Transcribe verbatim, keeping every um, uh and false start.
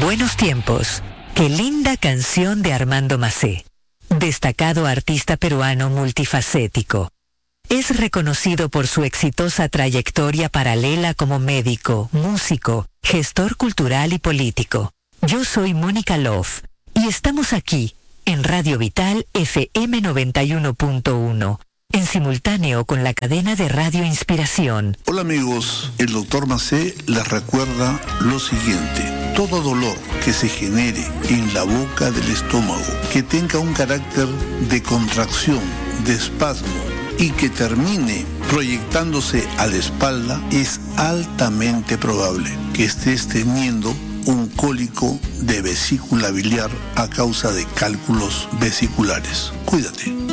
Buenos tiempos. Qué linda canción de Armando Macé, destacado artista peruano multifacético. Es reconocido por su exitosa trayectoria paralela como médico, músico, gestor cultural y político. Yo soy Mónica Love y estamos aquí en Radio Vital F M noventa y uno punto uno, en simultáneo con la cadena de Radio Inspiración. Hola amigos, el doctor Macé les recuerda lo siguiente. Todo dolor que se genere en la boca del estómago, que tenga un carácter de contracción, de espasmo, y que termine proyectándose a la espalda, es altamente probable que estés teniendo un cólico de vesícula biliar a causa de cálculos vesiculares. Cuídate.